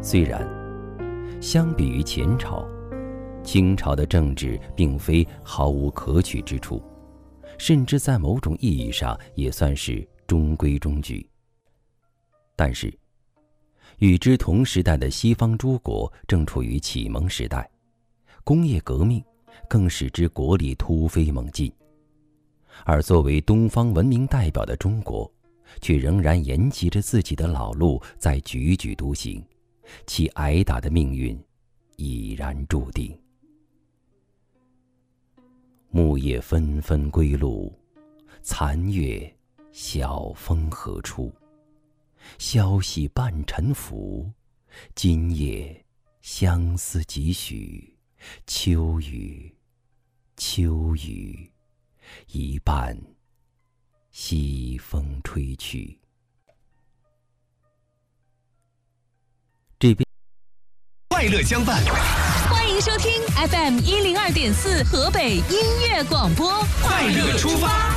虽然相比于前朝，清朝的政治并非毫无可取之处，甚至在某种意义上也算是中规中矩。但是与之同时代的西方诸国正处于启蒙时代，工业革命更使之国力突飞猛进，而作为东方文明代表的中国，却仍然沿袭着自己的老路在踽踽独行，其挨打的命运已然注定。木叶纷纷归路，残月晓风何处？消息半沉浮，今夜相思几许？秋雨，秋雨，一半西风吹去。这边快乐相伴， 欢迎收听 FM102.4河北音乐广播， 快乐出发。